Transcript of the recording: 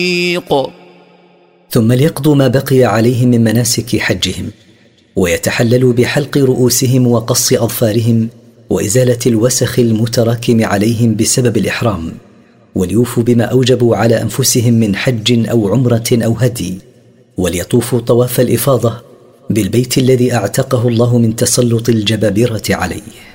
ثم ليقضوا ما بقي عليهم من مناسك حجهم، ويتحللوا بحلق رؤوسهم وقص أظفارهم وإزالة الوسخ المتراكم عليهم بسبب الإحرام، وليوفوا بما أوجبوا على أنفسهم من حج أو عمرة أو هدي، وليطوفوا طواف الإفاضة بالبيت الذي أعتقه الله من تسلط الجبابرة عليه.